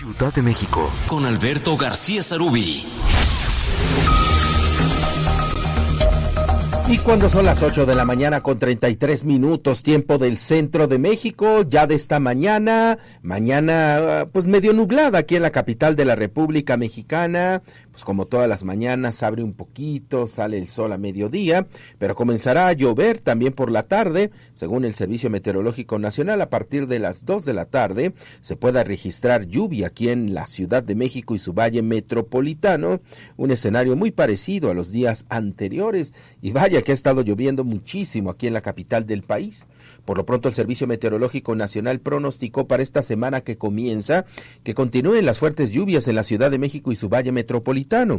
Ciudad de México, con Alberto García Sarubí. Y cuando son las 8 de la mañana con 33 minutos, tiempo del centro de México, ya de esta mañana pues medio nublada aquí en la capital de la República Mexicana, pues como todas las mañanas abre un poquito, sale el sol a mediodía, pero comenzará a llover también por la tarde, según el Servicio Meteorológico Nacional, a partir de las 2 de la tarde se pueda registrar lluvia aquí en la Ciudad de México y su valle metropolitano, un escenario muy parecido a los días anteriores, y vaya que ha estado lloviendo muchísimo aquí en la capital del país. Por lo pronto el Servicio Meteorológico Nacional pronosticó para esta semana que comienza que continúen las fuertes lluvias en la Ciudad de México y su valle metropolitano.